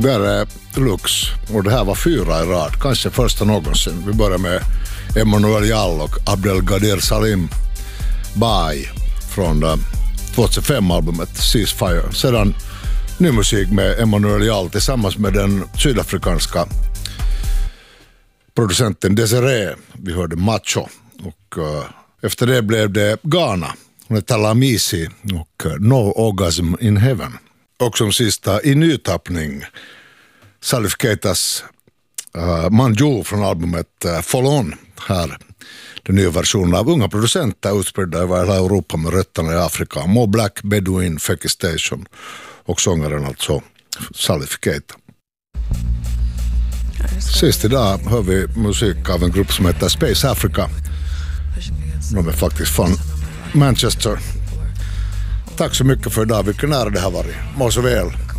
Där är Lux och det här var 4 i rad, kanske första någonsin. Vi börjar med Emmanuel Jall och Abdelgader Salim Bai från 2005-albumet Ceasefire. Sedan ny musik med Emmanuel Jall tillsammans med den sydafrikanska producenten Desiree. Vi hörde Macho och efter det blev det Ghana. Hon heter Lamisi och No Orgasm in Heaven. Och som sista i nytappning Salif Keitas Manju från albumet Fall On. Här den nya versionen av unga producenter utspridda över hela Europa med rötterna i Afrika. Mo Black, Bedouin, Feki Station och sångaren alltså Salif Keita. Sist idag hör vi musik av en grupp som heter Space Africa. De är faktiskt från Manchester. Tack så mycket för idag, vilken ära det har varit. Må så väl.